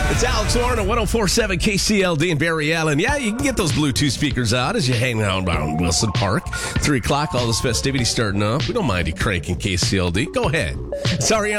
It's Alex Warren at 104.7 KCLD in Barry Allen. Yeah, you can get those Bluetooth speakers out as you hang out around Wilson Park. 3 o'clock, all this festivity starting up. We don't mind you cranking KCLD. Go ahead. Sorry.